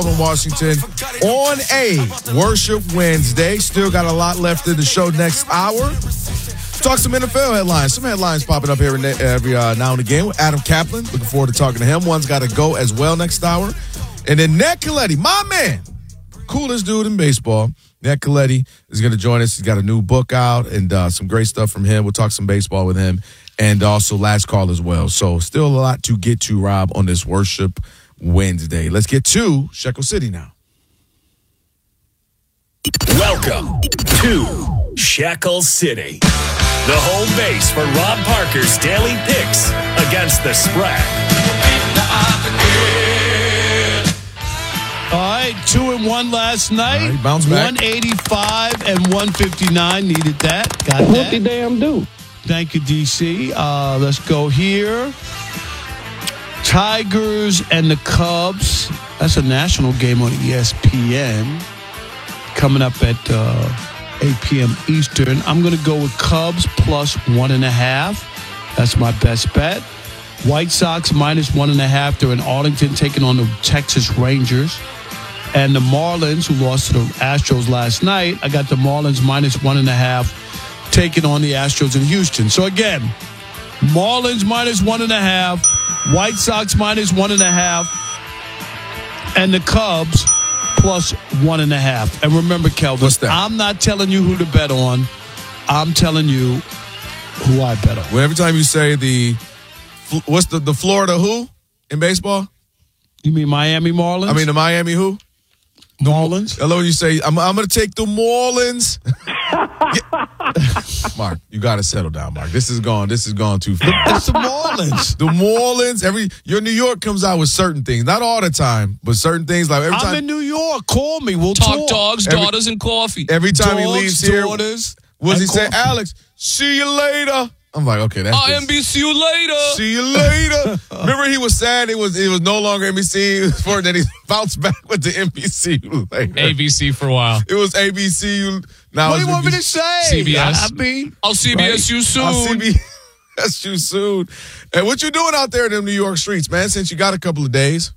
in Washington on a Worship Wednesday. Still got a lot left in the show next hour. Talk some NFL headlines. Some headlines popping up here every now and again with Adam Kaplan. Looking forward to talking to him. One's got to go as well next hour. And then Ned Colletti, my man, coolest dude in baseball. Ned Colletti is going to join us. He's got a new book out and some great stuff from him. We'll talk some baseball with him and also last call as well. So still a lot to get to, Rob, on this Worship Wednesday. Let's get to Shekel City now. Welcome to Shekel City, the home base for Rob Parker's daily picks against the spread. All right, 2-1 last night. Right, bounce back. 185 and 159. Needed that. Got that. What the damn do? Thank you, DC. Let's go here. Tigers and the Cubs. That's a national game on ESPN. Coming up at 8 p.m. Eastern. I'm going to go with Cubs plus 1.5. That's my best bet. White Sox minus 1.5. They're in Arlington taking on the Texas Rangers. And the Marlins, who lost to the Astros last night, I got the Marlins minus 1.5 taking on the Astros in Houston. So again, Marlins minus 1.5. White Sox minus 1.5, and the Cubs plus 1.5. And remember, Kelvin, I'm not telling you who to bet on. I'm telling you who I bet on. Well, every time you say what's the Florida who in baseball? You mean Miami Marlins? I mean the Miami who? Marlins. Hello, you say, I'm going to take the Marlins. Mark, you got to settle down, Mark. This is gone too far. It's the Marlins. The Marlins. Your New York comes out with certain things. Not all the time, but certain things. Like every time. I'm in New York. Call me. We'll talk. Dogs, daughters, and coffee. Every time he Dogs, leaves here, daughters, what does he say? coffee. Alex, see you later. I'm like, okay, that's NBC you later. See you later. Remember, he was sad it was no longer NBC for then he bounced back with the NBC later. ABC for a while. It was ABC. Now What do you want me to say? CBS. I mean, I'll CBS right? you soon. I'll CBS you soon. And what you doing out there in them New York streets, man? Since you got a couple of days.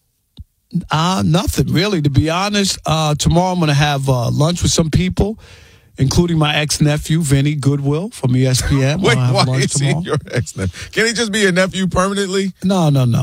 Nothing really, to be honest. Tomorrow I'm going to have lunch with some people, including my ex-nephew, Vinny Goodwill from ESPN. Wait, why is tomorrow. he your ex-nephew? Can he just be a nephew permanently? No. Man,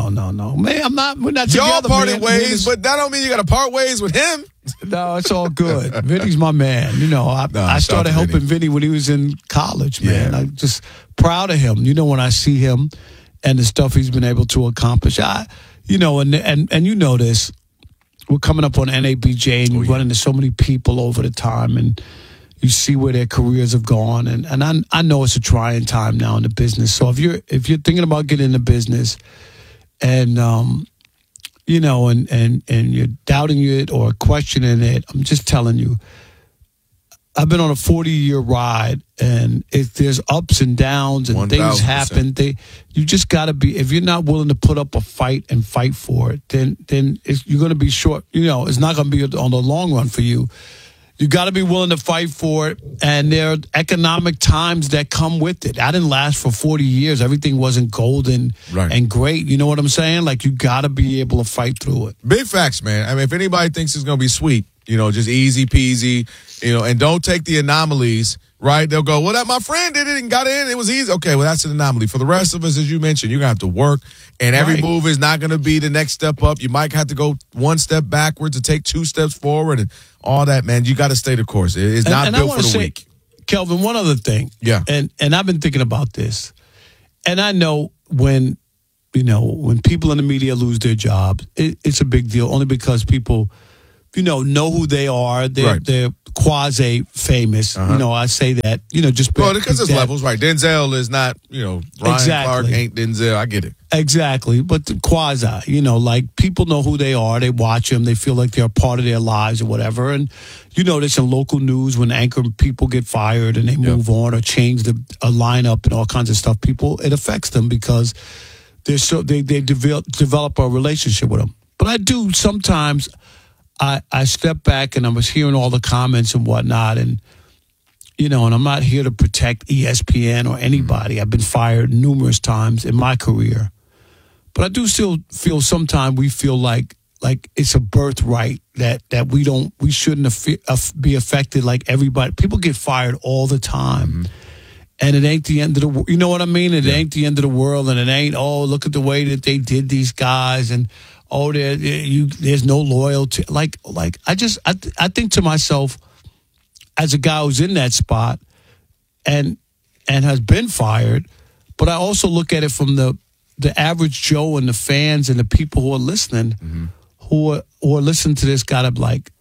we're not together. Y'all parted man. ways, but that don't mean you got to part ways with him. No, it's all good. Vinny's my man. You know, I started helping Vinny when he was in college, man. Yeah. I'm just proud of him. You know, when I see him and the stuff he's been able to accomplish, and you know this, we're coming up on NABJ and you run into so many people over the time and you see where their careers have gone, and I know it's a trying time now in the business. So if you're thinking about getting into business, and you know, and you're doubting it or questioning it, I'm just telling you, I've been on a 40-year ride, and if there's ups and downs and 1,000%. things happen, you just got to be. If you're not willing to put up a fight and fight for it, then you're going to be short. You know, it's not going to be on the long run for you. You got to be willing to fight for it, and there are economic times that come with it. I didn't last for 40 years. Everything wasn't golden and great. You know what I'm saying? Like, you got to be able to fight through it. Big facts, man. I mean, if anybody thinks it's going to be sweet, you know, just easy peasy, you know, and don't take the anomalies, right? They'll go, well, that my friend did it and got in. It was easy. Okay, well, that's an anomaly. For the rest of us, as you mentioned, you're going to have to work, and every move is not going to be the next step up. You might have to go one step backwards to take two steps forward and all that, man. You got to stay the course. It's not built for the weak. Kelvin, one other thing. Yeah. And I've been thinking about this. And I know when people in the media lose their jobs, it's a big deal only because people, know who they are. They're quasi-famous. You know, I say that, just because there's levels, right? Denzel is not, Ryan Clark ain't Denzel. I get it. Exactly. But the quasi, like people know who they are. They watch them. They feel like they're a part of their lives or whatever. And you know this in local news when anchor people get fired and they move on or change a lineup and all kinds of stuff. It affects them because they develop a relationship with them. But I do sometimes. I step back and I was hearing all the comments and whatnot, and and I'm not here to protect ESPN or anybody. I've been fired numerous times in my career, but I do still feel sometimes we feel like like it's a birthright that we shouldn't be affected like everybody. People get fired all the time. And it ain't the end of the world. You know what I mean? It ain't the end of the world, and it ain't, oh, look at the way that they did these guys, and oh, there's no loyalty. Like I think to myself, as a guy who's in that spot and has been fired, but I also look at it from the average Joe and the fans and the people who are listening, who are listening to this, gotta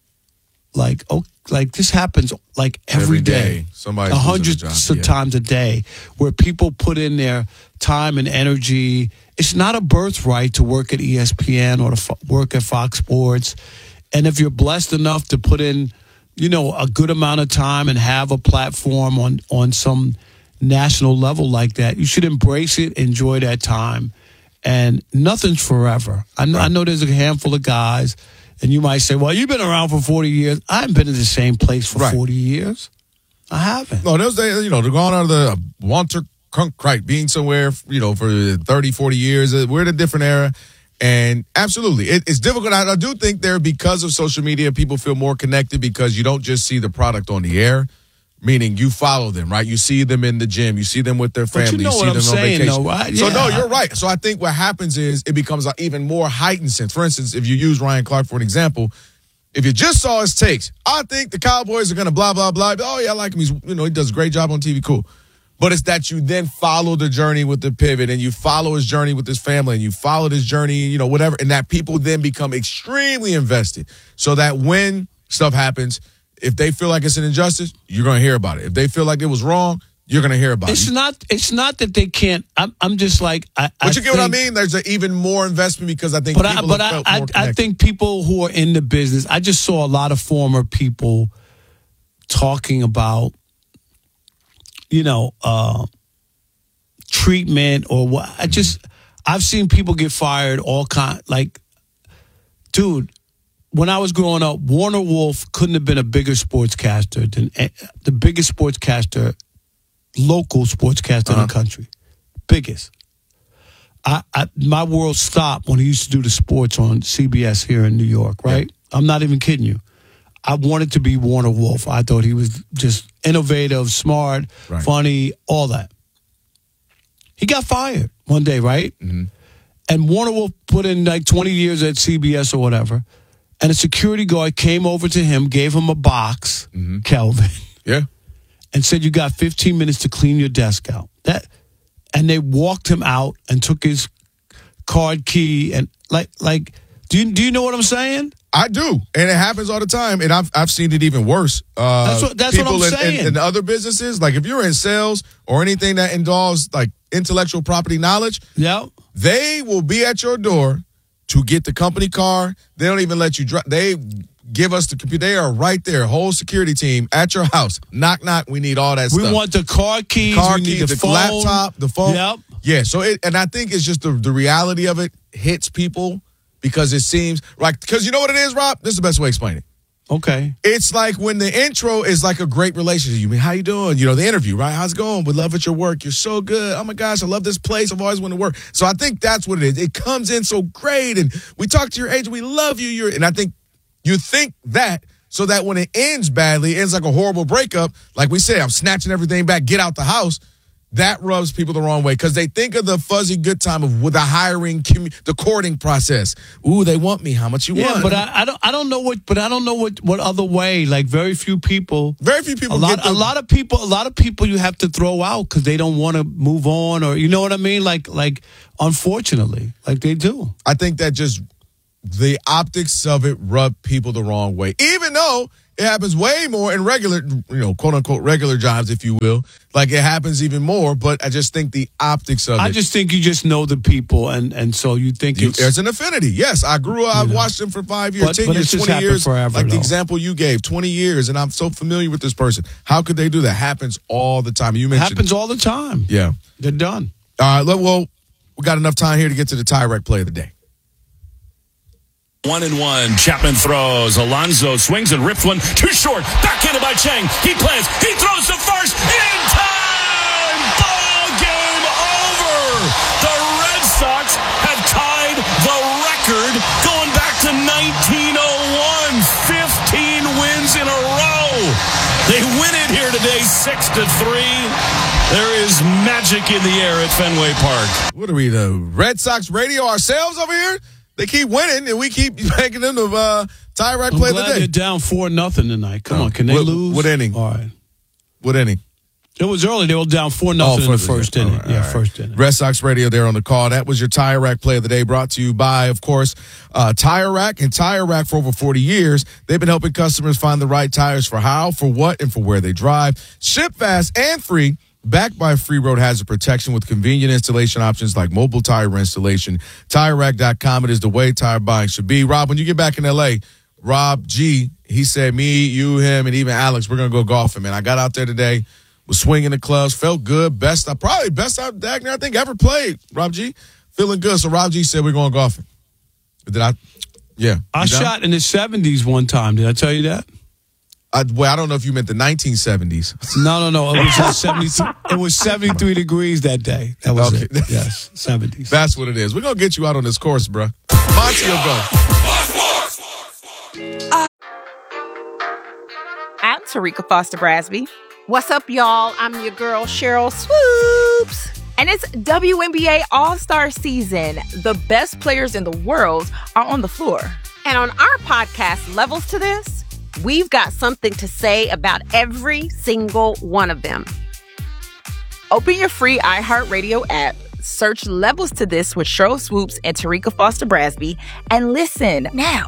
like this happens like every day. Somebody's hundreds of times a day, where people put in their time and energy. It's not a birthright to work at ESPN or to work at Fox Sports. And if you're blessed enough to put in, a good amount of time and have a platform on some national level like that, you should embrace it, enjoy that time. And nothing's forever. I know there's a handful of guys. And you might say, well, you've been around for 40 years. I haven't been in the same place for 40 years. I haven't. No, those days, they're going out of the Walter Cronkite, being somewhere, for 30, 40 years. We're in a different era. And absolutely, it's difficult. I do think because of social media, people feel more connected because you don't just see the product on the air. Meaning you follow them, right? You see them in the gym. You see them with their family. But you see what them I'm on saying, vacation. though, right? So, no, you're right. So I think what happens is it becomes an even more heightened sense. For instance, if you use Ryan Clark for an example, if you just saw his takes, I think the Cowboys are going to blah, blah, blah. Oh, yeah, I like him. He's, he does a great job on TV. Cool. But it's that you then follow the journey with the pivot, and you follow his journey with his family, and you follow his journey, whatever, and that people then become extremely invested so that when stuff happens, if they feel like it's an injustice, you're going to hear about it. If they feel like it was wrong, you're going to hear about it. It's not that they can't. I'm just like. But you get what I mean? There's an even more investment because I think people have felt more connected. I think people who are in the business, I just saw a lot of former people talking about, treatment or what. I've seen people get fired all kind. Like, dude. When I was growing up, Warner Wolf couldn't have been a bigger sportscaster than the biggest sportscaster, local sportscaster in the country. Biggest. My world stopped when he used to do the sports on CBS here in New York, right? Yeah. I'm not even kidding you. I wanted to be Warner Wolf. I thought he was just innovative, smart, funny, all that. He got fired one day, right? Mm-hmm. And Warner Wolf put in like 20 years at CBS or whatever. And a security guard came over to him, gave him a box, Kelvin. Yeah. And said, you got 15 minutes to clean your desk out. And they walked him out and took his card key. And like, do you know what I'm saying? I do. And it happens all the time. And I've seen it even worse. That's what I'm saying. In other businesses, like if you're in sales or anything that involves like intellectual property knowledge, they will be at your door to get the company car. They don't even let you drive. They give us the computer. They are right there, whole security team at your house. Knock, knock. We need all that stuff. We want the car keys. We need the phone. Laptop, the phone. Yep. Yeah, so and I think it's just the reality of it hits people because it seems like, because you know what it is, Rob? This is the best way to explain it. Okay. It's like when the intro is like a great relationship. You mean, how you doing? The interview, right? How's it going? We love at your work. You're so good. Oh my gosh, I love this place. I've always wanted to work. So I think that's what it is. It comes in so great, and we talk to your agent. We love you. And I think you think that so that when it ends badly, it ends like a horrible breakup. Like we say, I'm snatching everything back. Get out the house. That rubs people the wrong way because they think of the fuzzy good time of with the hiring, the courting process. Ooh, they want me. How much you want? But I don't know what. But I don't know what other way. Like very few people. A lot of people you have to throw out because they don't want to move on, or you know what I mean. Like unfortunately, like they do. I think that just the optics of it rub people the wrong way, even though it happens way more in regular, quote unquote, regular jobs, if you will. Like it happens even more, but I just think the optics of it. I just think you just know the people, and so you think there's an affinity. Yes, I grew up, I've watched them for 5 years, 10 years, 20 years. Forever, like the example you gave, 20 years, and I'm so familiar with this person. How could they do that? Happens all the time. You mentioned happens all the time. Yeah. They're done. All right, well, we got enough time here to get to the tie-wreck play of the day. 1-1. Chapman throws. Alonso swings and rips one too short. Backhanded by Chang. He plants. He throws to first. In time. Ball game over. The Red Sox have tied the record going back to to 1901. 15 wins in a row. They win it here today, 6-3. There is magic in the air at Fenway Park. What are we, the Red Sox radio ourselves over here? They keep winning, and we keep making them the Tire Rack play of the day. They're down 4-0 tonight. Come on, can they lose? What inning? All right. What inning? It was early. They were down 4-0 in the first inning. First inning. Red Sox radio there on the call. That was your Tire Rack play of the day, brought to you by, of course, Tire Rack. And Tire Rack, for over 40 years, they've been helping customers find the right tires for how, for what, and for where they drive. Ship fast and free, backed by free road hazard protection with convenient installation options like mobile tire installation. TireRack.com. It is the way tire buying should be. Rob, when you get back in L.A., Rob G, he said, me, you, him, and even Alex, we're going to go golfing, man. I got out there today. Was swinging the clubs, felt good. Probably best out Dagner I think ever played. Rob G, feeling good. So Rob G said we're going golfing. Did I? Yeah. I shot in the 70s one time. Did I tell you that? I don't know if you meant the 1970s. No. It was 73. It was 73 degrees that day. That was it. Yes, 70s. That's what it is. We're gonna get you out on this course, bro. Monty will go. I'm Tarika Foster Brasby. What's up, y'all? I'm your girl, Cheryl Swoops. And it's WNBA All-Star season. The best players in the world are on the floor. And on our podcast, Levels to This, we've got something to say about every single one of them. Open your free iHeartRadio app, search Levels to This with Cheryl Swoops and Tarika Foster Brasby, and listen now.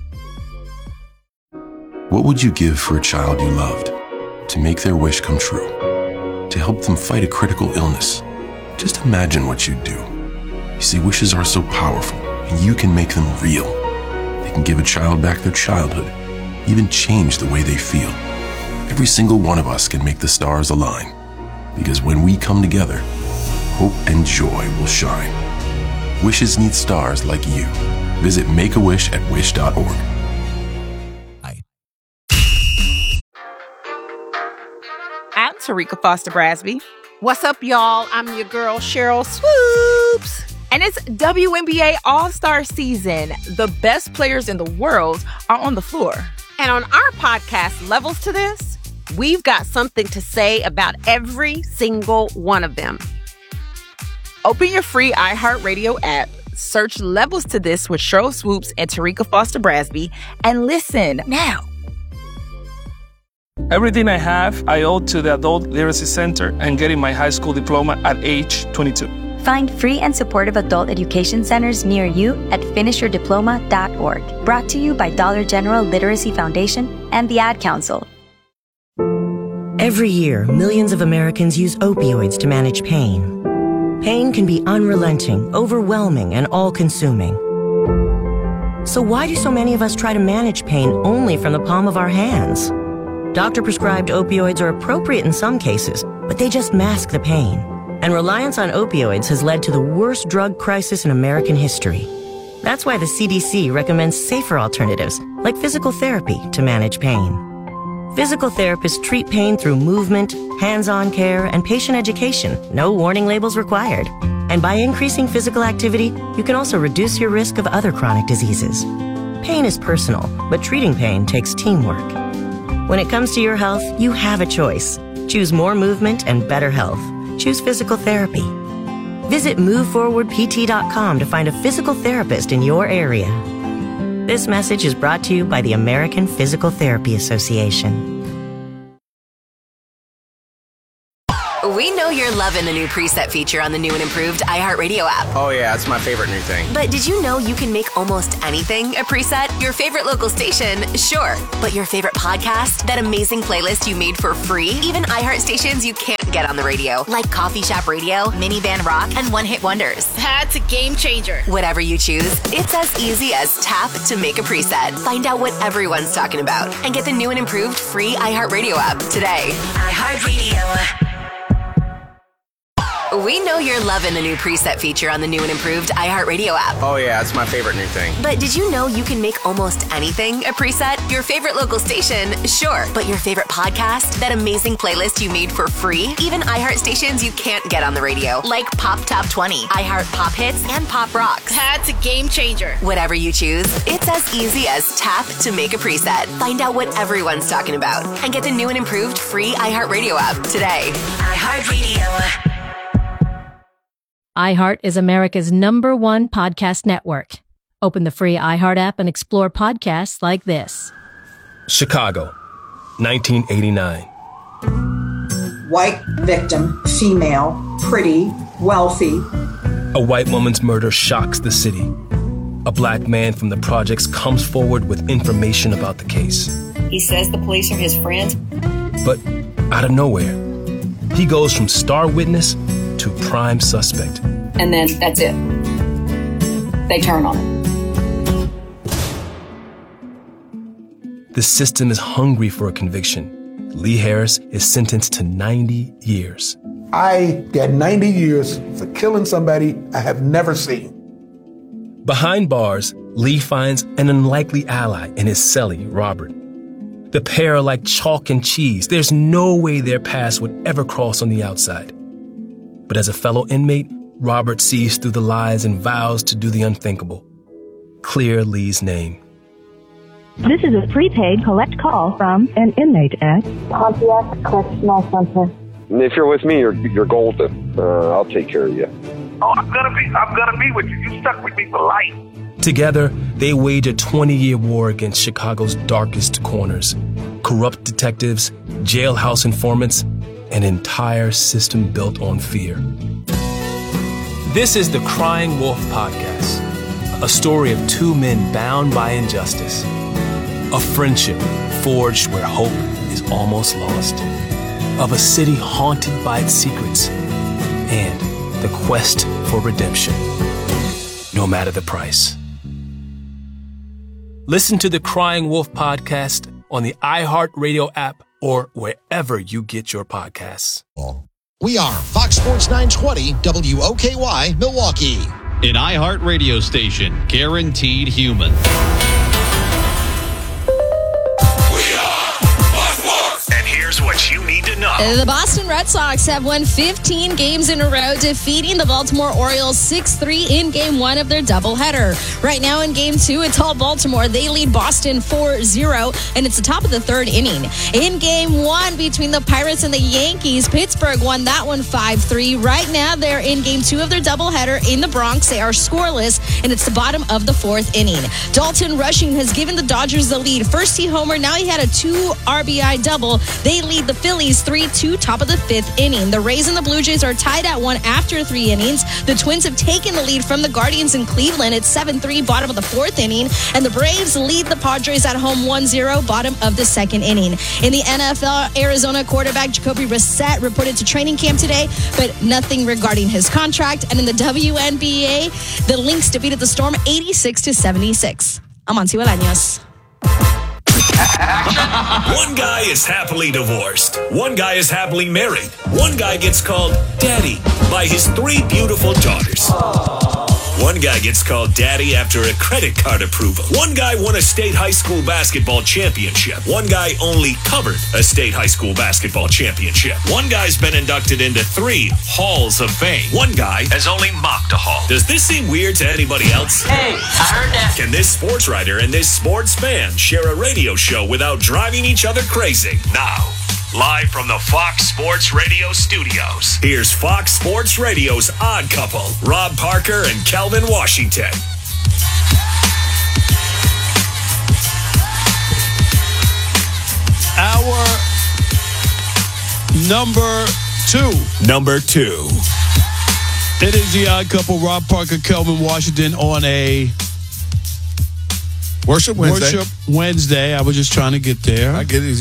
What would you give for a child you loved? To make their wish come true? To help them fight a critical illness? Just imagine what you'd do. You see, wishes are so powerful, and you can make them real. They can give a child back their childhood, even change the way they feel. Every single one of us can make the stars align, because when we come together, hope and joy will shine. Wishes need stars like you. Visit Make-A-Wish at wish.org. I'm Tarika Foster Brasby. What's up, y'all? I'm your girl, Cheryl Swoops. And it's WNBA All-Star season. The best players in the world are on the floor. And on our podcast, Levels to This, we've got something to say about every single one of them. Open your free iHeartRadio app, search Levels to This with Cheryl Swoops and Tarika Foster Brasby, and listen now. Everything I have, I owe to the Adult Literacy Center and getting my high school diploma at age 22. Find free and supportive adult education centers near you at finishyourdiploma.org. Brought to you by Dollar General Literacy Foundation and the Ad Council. Every year, millions of Americans use opioids to manage pain. Pain can be unrelenting, overwhelming, and all-consuming. So why do so many of us try to manage pain only from the palm of our hands? Doctor-prescribed opioids are appropriate in some cases, but they just mask the pain. And reliance on opioids has led to the worst drug crisis in American history. That's why the CDC recommends safer alternatives, like physical therapy, to manage pain. Physical therapists treat pain through movement, hands-on care, and patient education. No warning labels required. And by increasing physical activity, you can also reduce your risk of other chronic diseases. Pain is personal, but treating pain takes teamwork. When it comes to your health, you have a choice. Choose more movement and better health. Choose physical therapy. Visit MoveForwardPT.com to find a physical therapist in your area. This message is brought to you by the American Physical Therapy Association. We know you're loving the new preset feature on the new and improved iHeartRadio app. Oh yeah, it's my favorite new thing. But did you know you can make almost anything a preset? Your favorite local station, sure. But your favorite podcast? That amazing playlist you made for free? Even iHeart stations you can't get on the radio, like Coffee Shop Radio, Minivan Rock, and One Hit Wonders. That's a game changer. Whatever you choose, it's as easy as tap to make a preset. Find out what everyone's talking about and get the new and improved free iHeartRadio app today. iHeartRadio. We know you're loving the new preset feature on the new and improved iHeartRadio app. Oh, yeah, it's my favorite new thing. But did you know you can make almost anything a preset? Your favorite local station, sure. But your favorite podcast? That amazing playlist you made for free? Even iHeart stations you can't get on the radio, like Pop Top 20, iHeart Pop Hits, and Pop Rocks. That's a game changer. Whatever you choose, it's as easy as tap to make a preset. Find out what everyone's talking about and get the new and improved free iHeartRadio app today. iHeartRadio. iHeart is America's #1 podcast network. Open the free iHeart app and explore podcasts like this. Chicago, 1989. White victim, female, pretty, wealthy. A white woman's murder shocks the city. A black man from the projects comes forward with information about the case. He says the police are his friends. But out of nowhere, he goes from star witness to prime suspect. And then that's it. They turn on him. The system is hungry for a conviction. Lee Harris is sentenced to 90 years. I got 90 years for killing somebody I have never seen. Behind bars, Lee finds an unlikely ally in his cellie, Robert. The pair are like chalk and cheese. There's no way their paths would ever cross on the outside. But as a fellow inmate, Robert sees through the lies and vows to do the unthinkable. Clear Lee's name. This is a prepaid collect call from an inmate at Pontiac Correctional Center. If you're with me, you're golden. I'll take care of you. Oh, I'm gonna be with you. You stuck with me for life. Together, they wage a 20-year war against Chicago's darkest corners. Corrupt detectives, jailhouse informants, an entire system built on fear. This is the Crying Wolf Podcast, a story of two men bound by injustice. A friendship forged where hope is almost lost. Of a city haunted by its secrets. And the quest for redemption, no matter the price. Listen to the Crying Wolf Podcast on the iHeartRadio app or wherever you get your podcasts. We are Fox Sports 920 WOKY Milwaukee. An iHeart radio station, guaranteed human. What you need to know. The Boston Red Sox have won 15 games in a row, defeating the Baltimore Orioles 6-3 in Game 1 of their doubleheader. Right now in Game 2, it's all Baltimore. They lead Boston 4-0, and it's the top of the third inning. In Game 1 between the Pirates and the Yankees, Pittsburgh won that one 5-3. Right now, they're in Game 2 of their doubleheader in the Bronx. They are scoreless, and it's the bottom of the fourth inning. Dalton Rushing has given the Dodgers the lead. First he homered, now he had a 2 RBI double. They lead the Phillies 3-2, top of the fifth inning. The Rays and the Blue Jays are tied at 1 after 3 innings. The Twins have taken the lead from the Guardians in Cleveland. It's 7-3, bottom of the fourth inning. And the Braves lead the Padres at home 1-0, bottom of the second inning. In the NFL, Arizona quarterback Jacoby Brissett reported to training camp today, but nothing regarding his contract. And in the WNBA, the Lynx defeated the Storm 86-76. I'm Amancio Bolaños. One guy is happily divorced. One guy is happily married. One guy gets called daddy by his 3 beautiful daughters. One guy gets called daddy after a credit card approval. One guy won a state high school basketball championship. One guy only covered a state high school basketball championship. One guy's been inducted into 3 halls of fame. One guy has only mocked a hall. Does this seem weird to anybody else? Hey, I heard that. Can this sports writer and this sports fan share a radio show without driving each other crazy? Now, live from the Fox Sports Radio studios, here's Fox Sports Radio's Odd Couple, Rob Parker and Kelvin Washington. Our number 2. Number 2. It is the Odd Couple, Rob Parker, Kelvin Washington on a Worship Wednesday. I was just trying to get there. I get it.